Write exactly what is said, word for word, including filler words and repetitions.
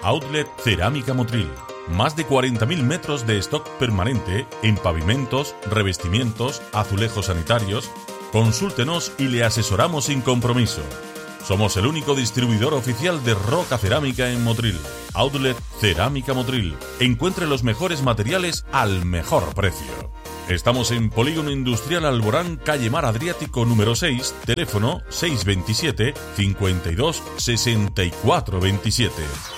Outlet Cerámica Motril. Más de cuarenta mil metros de stock permanente en pavimentos, revestimientos, azulejos sanitarios. Consúltenos y le asesoramos sin compromiso. Somos el único distribuidor oficial de roca cerámica en Motril. Outlet Cerámica Motril. Encuentre los mejores materiales al mejor precio. Estamos en Polígono Industrial Alborán, calle Mar Adriático número seis, teléfono seiscientos veintisiete, cincuenta y dos, sesenta y cuatro veintisiete.